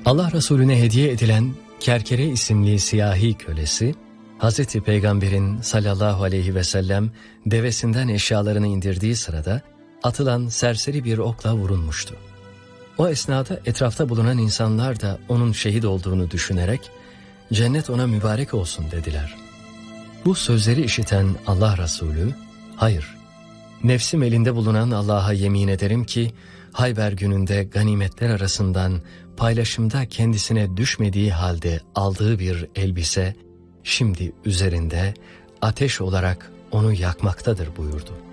Allah Resulüne hediye edilen Kerkere isimli siyahi kölesi, Hazreti Peygamber'in sallallahu aleyhi ve sellem devesinden eşyalarını indirdiği sırada atılan serseri bir okla vurulmuştu. O esnada etrafta bulunan insanlar da onun şehit olduğunu düşünerek cennet ona mübarek olsun dediler. Bu sözleri işiten Allah Resulü, hayır, nefsim elinde bulunan Allah'a yemin ederim ki Hayber gününde ganimetler arasından paylaşımda kendisine düşmediği halde aldığı bir elbise şimdi üzerinde ateş olarak onu yakmaktadır buyurdu.